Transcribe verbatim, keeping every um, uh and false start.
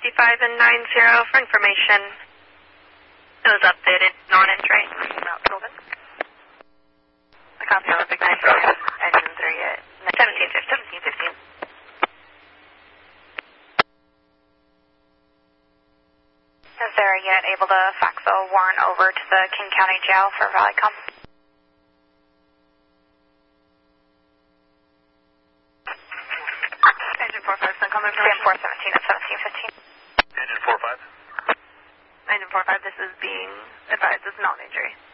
fifty-five and nine zero for information. It was updated, non-entry. Mount Golden. I copy on the big nine zero. Engine three at seventeen fifteen. seventeen fifteen. Is there a unit able to fax a warrant over to the King County Jail for Valleycom? Engine four five, Sun Commander. Sam four seventeen at seventeen fifteen. Engine four five. Engine four five, this is being advised as non-injury.